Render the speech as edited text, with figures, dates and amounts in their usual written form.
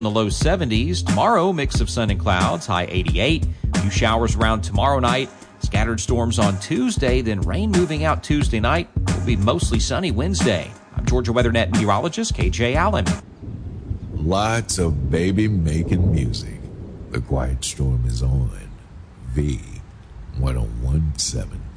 the low 70s. Tomorrow, mix of sun and clouds, high 88. Few showers around tomorrow night. Scattered storms on Tuesday, then rain moving out Tuesday night. Will be mostly sunny Wednesday. I'm Georgia WeatherNet meteorologist KJ Allen. Lots of baby making music. The quiet storm is on. V1017.